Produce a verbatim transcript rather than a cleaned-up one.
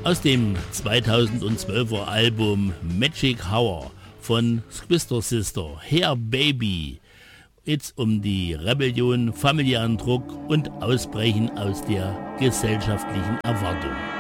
Aus dem zweitausendzwölfer Album Magic Hour von Twister Sister, Hair Baby. Jetzt um die Rebellion, familiären Druck und Ausbrechen aus der gesellschaftlichen Erwartung.